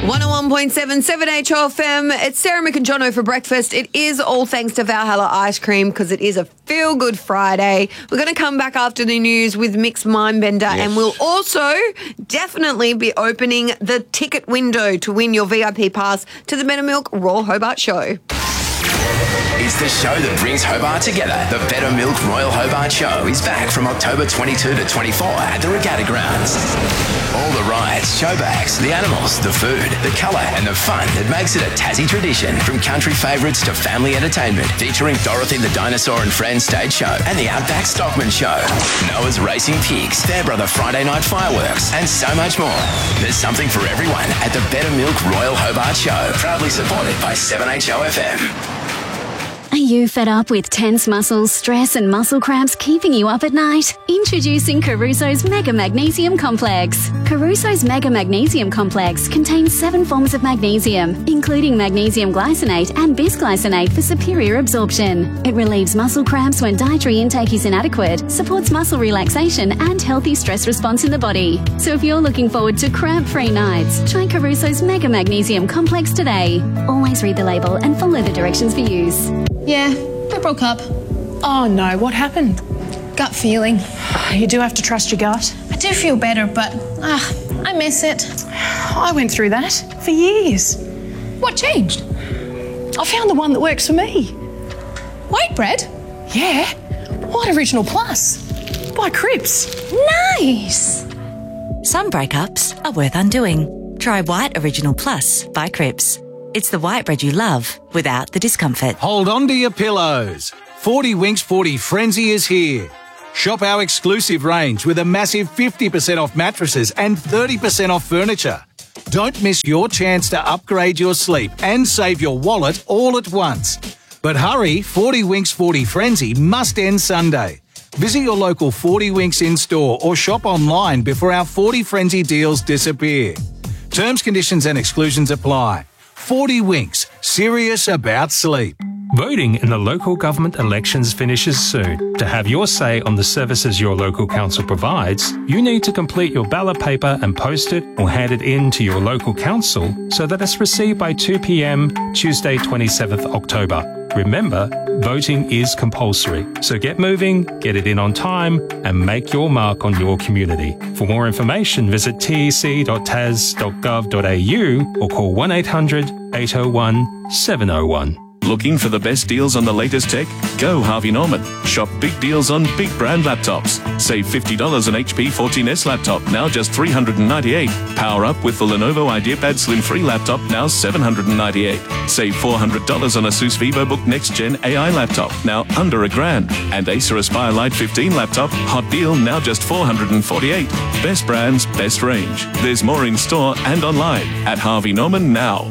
101.7 7HOFM. It's Sarah Mick and Jono for breakfast. It is all thanks to Valhalla Ice Cream because it is a feel-good Friday. We're going to come back after the news with Mixed Mindbender, and we'll also definitely be opening the ticket window to win your VIP pass to the Better Milk Royal Hobart Show. It's the show that brings Hobart together. The Better Milk Royal Hobart Show is back from October 22 to 24 at the Regatta Grounds. All the rides, showbags, the animals, the food, the colour and the fun that makes it a Tassie tradition. From country favourites to family entertainment, featuring Dorothy the Dinosaur and Friends stage show and the Outback Stockman Show, Noah's Racing Pigs, Fairbrother Friday Night Fireworks and so much more. There's something for everyone at the Better Milk Royal Hobart Show, proudly supported by 7HOFM. Are you fed up with tense muscles, stress and muscle cramps keeping you up at night? Introducing Caruso's Mega Magnesium Complex. Caruso's Mega Magnesium Complex contains 7 forms of magnesium, including magnesium glycinate and bisglycinate for superior absorption. It relieves muscle cramps when dietary intake is inadequate, supports muscle relaxation and healthy stress response in the body. So if you're looking forward to cramp-free nights, try Caruso's Mega Magnesium Complex today. Always read the label and follow the directions for use. Yeah, we broke up. Oh no, what happened? Gut feeling. You do have to trust your gut. I do feel better, but I miss it. I went through that for years. What changed? I found the one that works for me. White bread? Yeah, White Original Plus by Cripps. Nice. Some breakups are worth undoing. Try White Original Plus by Cripps. It's the white bread you love without the discomfort. Hold on to your pillows. 40 Winks 40 Frenzy is here. Shop our exclusive range with a massive 50% off mattresses and 30% off furniture. Don't miss your chance to upgrade your sleep and save your wallet all at once. But hurry, 40 Winks 40 Frenzy must end Sunday. Visit your local 40 Winks in-store or shop online before our 40 Frenzy deals disappear. Terms, conditions and exclusions apply. 40 Winks, serious about sleep. Voting in the local government elections finishes soon. To have your say on the services your local council provides, you need to complete your ballot paper and post it or hand it in to your local council so that it's received by 2 p.m. Tuesday 27th October. Remember, voting is compulsory, so get moving, get it in on time and make your mark on your community. For more information, visit tec.tas.gov.au or call 1-800-801-701. Looking for the best deals on the latest tech? Go Harvey Norman. Shop big deals on big brand laptops. Save $50 on HP 14S laptop, now just $398. Power up with the Lenovo IdeaPad Slim 3 laptop, now $798. Save $400 on Asus VivoBook Next Gen AI laptop, now under $1,000. And Acer Aspire Lite 15 laptop, hot deal, now just $448. Best brands, best range. There's more in store and online at Harvey Norman now.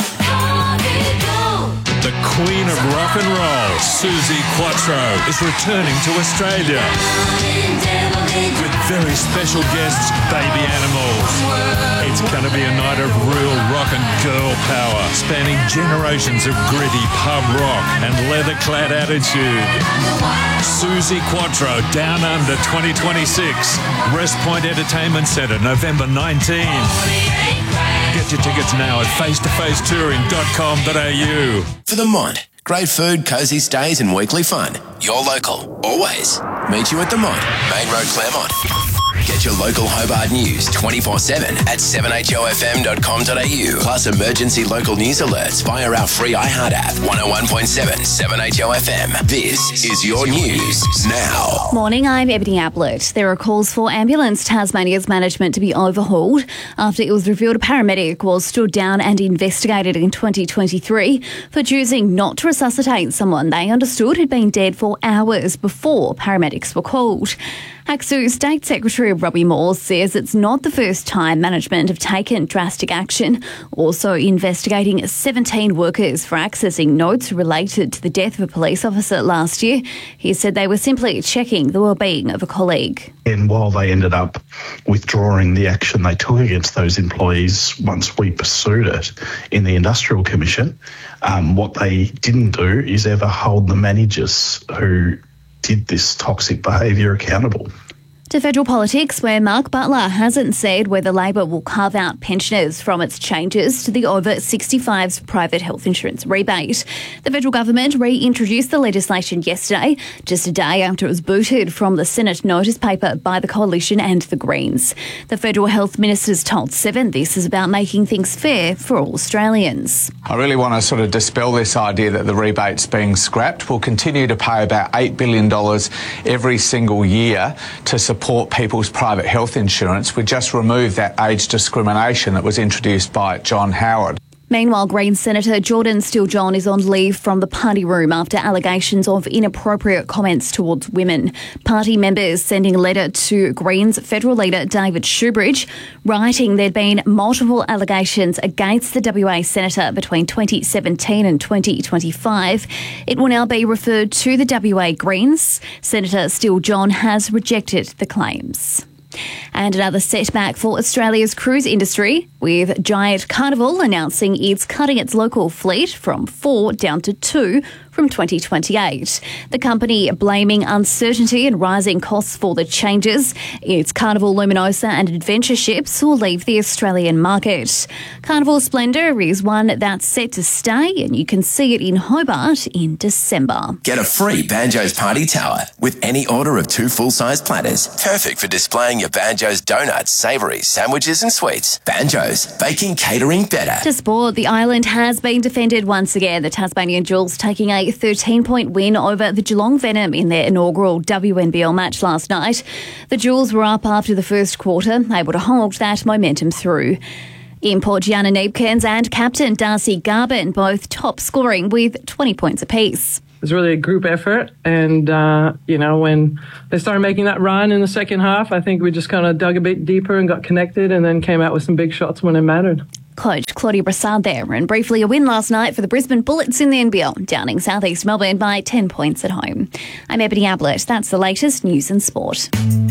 The Queen of Rock and Roll, Suzi Quatro, is returning to Australia with very special guests, Baby Animals. It's going to be a night of real rock and girl power, spanning generations of gritty pub rock and leather-clad attitude. Suzi Quatro, Down Under 2026, West Point Entertainment Centre, November 19. Get your tickets now at facetofacetouring.com.au. For the Mont, great food, cosy stays and weekly fun. Your local, always. Meet you at the Mont, Main Road, Claremont. Get your local Hobart news 24/7 at 7HOFM.com.au. Plus emergency local news alerts via our free iHeart app. 101.7 7HOFM. This is your news now. Morning, I'm Ebony Ablett. There are calls for Ambulance Tasmania's management to be overhauled after it was revealed a paramedic was stood down and investigated in 2023 for choosing not to resuscitate someone they understood had been dead for hours before paramedics were called. ACSU State Secretary Robbie Moore says it's not the first time management have taken drastic action, also investigating 17 workers for accessing notes related to the death of a police officer last year. He said they were simply checking the well-being of a colleague. And while they ended up withdrawing the action they took against those employees once we pursued it in the Industrial Commission, what they didn't do is ever hold the managers who did this toxic behaviour accountable. To federal politics, where Mark Butler hasn't said whether Labor will carve out pensioners from its changes to the over 65s private health insurance rebate. The federal government reintroduced the legislation yesterday, just a day after it was booted from the Senate notice paper by the Coalition and the Greens. The federal health ministers told Seven this is about making things fair for all Australians. I really want to sort of dispel this idea that the rebate's being scrapped. We'll continue to pay about $8 billion every single year to support people's private health insurance. We just removed that age discrimination that was introduced by John Howard. Meanwhile, Greens Senator Jordan Steele-John is on leave from the party room after allegations of inappropriate comments towards women. Party members sending a letter to Greens federal leader David Shoebridge, writing there'd been multiple allegations against the WA senator between 2017 and 2025. It will now be referred to the WA Greens. Senator Steele-John has rejected the claims. And another setback for Australia's cruise industry, with Giant Carnival announcing it's cutting its local fleet from 4 down to 2 from 2028. The company blaming uncertainty and rising costs for the changes. Its Carnival Luminosa and Adventure ships will leave the Australian market. Carnival Splendour is one that's set to stay, and you can see it in Hobart in December. Get a free Banjo's Party Tower with any order of 2 full-size platters. Perfect for displaying your Banjo's donuts, savouries, sandwiches and sweets. Banjo's, baking catering better. To sport, the island has been defended once again. The Tasmanian Jewels taking a 13-point win over the Geelong Venom in their inaugural WNBL match last night. The Jewels were up after the first quarter, able to hold that momentum through. Import Gianna Neebkens and captain Darcy Garvin both top scoring with 20 points apiece. It was really a group effort, and, when they started making that run in the second half, I think we just kind of dug a bit deeper and got connected and then came out with some big shots when it mattered. Coach Claudia Brassard there, and briefly a win last night for the Brisbane Bullets in the NBL, downing Southeast Melbourne by 10 points at home. I'm Ebony Ablett. That's the latest news and sport.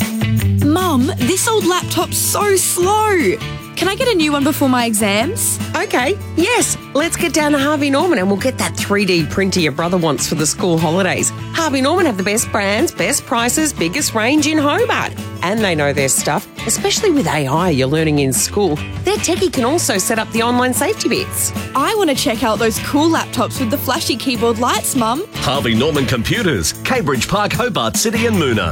Mum, this old laptop's so slow. Can I get a new one before my exams? Okay, yes. Let's get down to Harvey Norman and we'll get that 3D printer your brother wants for the school holidays. Harvey Norman have the best brands, best prices, biggest range in Hobart. And they know their stuff, especially with AI you're learning in school. Their techie can also set up the online safety bits. I want to check out those cool laptops with the flashy keyboard lights, Mum. Harvey Norman Computers, Cambridge Park, Hobart City and Moona.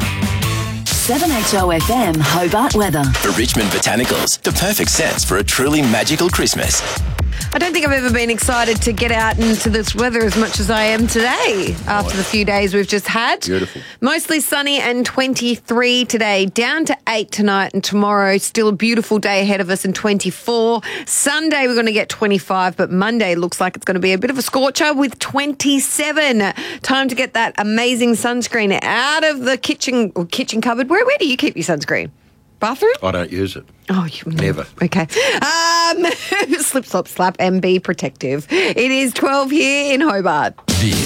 7HOFM Hobart weather. For Richmond Botanicals, the perfect scents for a truly magical Christmas. I don't think I've ever been excited to get out into this weather as much as I am today after the few days we've just had. Beautiful. Mostly sunny and 23 today, down to 8 tonight and tomorrow. Still a beautiful day ahead of us in 24. Sunday we're going to get 25, but Monday looks like it's going to be a bit of a scorcher with 27. Time to get that amazing sunscreen out of the kitchen cupboard. Where do you keep your sunscreen? Bathroom? I don't use it. Oh, you never. Okay. Slip, slop, slap, and be protective. It is 12 here in Hobart. This